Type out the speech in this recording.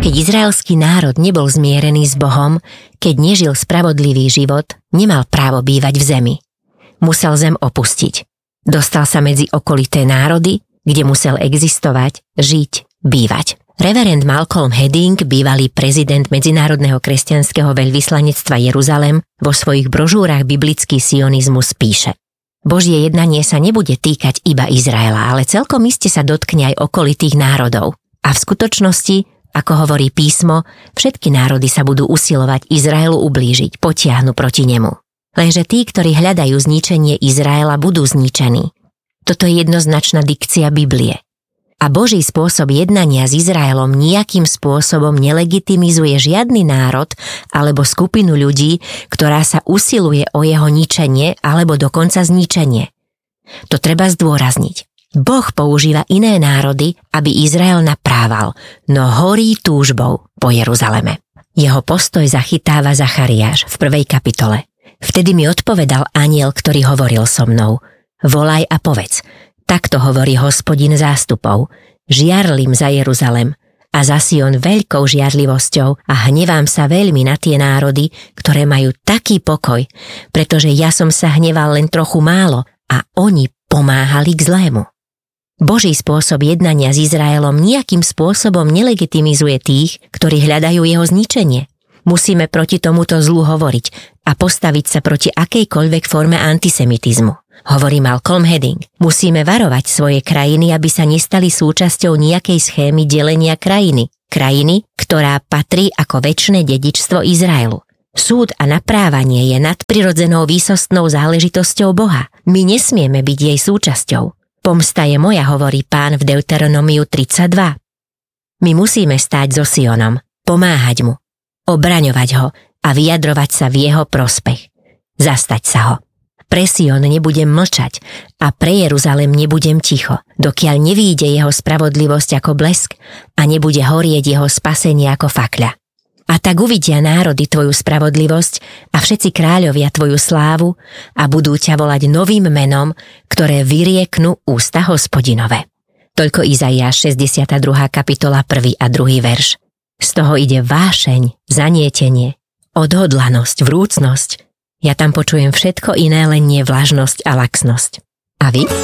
Keď izraelský národ nebol zmierený s Bohom, keď nežil spravodlivý život, nemal právo bývať v zemi. Musel zem opustiť. Dostal sa medzi okolité národy, kde musel existovať, žiť, bývať. Reverend Malcolm Hedding, bývalý prezident Medzinárodného kresťanského veľvyslanectva Jeruzalem, vo svojich brožúrach Biblický sionizmus píše: Božie jednanie sa nebude týkať iba Izraela, ale celkom iste sa dotkne aj okolitých národov. A v skutočnosti, ako hovorí písmo, všetky národy sa budú usilovať Izraelu ublížiť, potiahnu proti nemu. Lenže tí, ktorí hľadajú zničenie Izraela, budú zničení. Toto je jednoznačná dikcia Biblie. A Boží spôsob jednania s Izraelom nejakým spôsobom nelegitimizuje žiadny národ alebo skupinu ľudí, ktorá sa usiluje o jeho ničenie alebo dokonca zničenie. To treba zdôrazniť. Boh používa iné národy, aby Izrael naprával, no horí túžbou po Jeruzaleme. Jeho postoj zachytáva Zachariáš v 1. kapitole. Vtedy mi odpovedal anjel, ktorý hovoril so mnou: Volaj a povedz, takto hovorí Hospodin zástupov, žiarlim za Jeruzalem a za Sion veľkou žiarlivosťou a hnevám sa veľmi na tie národy, ktoré majú taký pokoj, pretože ja som sa hneval len trochu málo a oni pomáhali k zlému. Boží spôsob jednania s Izraelom nejakým spôsobom nelegitimizuje tých, ktorí hľadajú jeho zničenie. Musíme proti tomuto zlu hovoriť a postaviť sa proti akejkoľvek forme antisemitizmu. Hovorí Malcolm Hedding. Musíme varovať svoje krajiny, aby sa nestali súčasťou nejakej schémy delenia krajiny. Krajiny, ktorá patrí ako večné dedičstvo Izraelu. Súd a naprávanie je nadprirodzenou výsostnou záležitosťou Boha. My nesmieme byť jej súčasťou. Pomsta je moja, hovorí Pán v Deuteronomiu 32. My musíme stáť so Sionom, pomáhať mu, obraňovať ho a vyjadrovať sa v jeho prospech. Zastať sa ho. Pre Sion nebudem mlčať a pre Jeruzalem nebudem ticho, dokiaľ nevyjde jeho spravodlivosť ako blesk a nebude horieť jeho spasenie ako fakľa. A tak uvidia národy tvoju spravodlivosť a všetci kráľovia tvoju slávu a budú ťa volať novým menom, ktoré vyrieknú ústa Hospodinove. Toľko Izaiáš 62. kapitola 1. a 2. verš. Z toho ide vášeň, zanietenie, odhodlanosť, vrúcnosť. Ja tam počujem všetko iné, len nie vlažnosť a laxnosť. A vy?